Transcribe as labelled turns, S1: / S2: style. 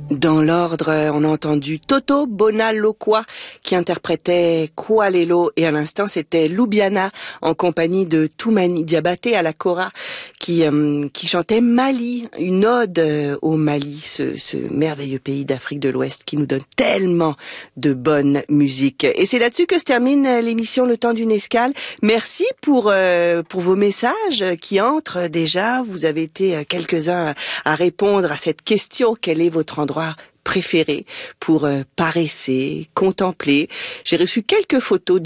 S1: Dans l'ordre, on a entendu Toto Bonalokwa qui interprétait Kualelo et à l'instant c'était Lubiana en compagnie de Toumani Diabaté à la Kora qui chantait Mali, une ode au Mali, ce merveilleux pays d'Afrique de l'Ouest qui nous donne tellement de bonne musique. Et c'est là-dessus que se termine l'émission Le Temps d'une escale. Merci pour vos messages qui entrent déjà. Vous avez été quelques-uns à répondre à cette question: quel est votre endroit préféré pour paresser, contempler? J'ai reçu quelques photos